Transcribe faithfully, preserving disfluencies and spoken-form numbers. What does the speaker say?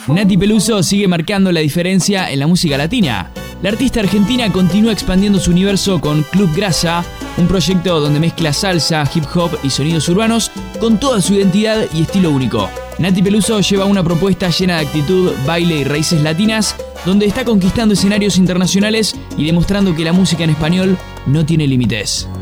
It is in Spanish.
Nati Peluso sigue marcando la diferencia en la música latina. La artista argentina continúa expandiendo su universo con Club Grasa, un proyecto donde mezcla salsa, hip hop y sonidos urbanos con toda su identidad y estilo único. Nati Peluso lleva una propuesta llena de actitud, baile y raíces latinas, donde está conquistando escenarios internacionales y demostrando que la música en español no tiene límites.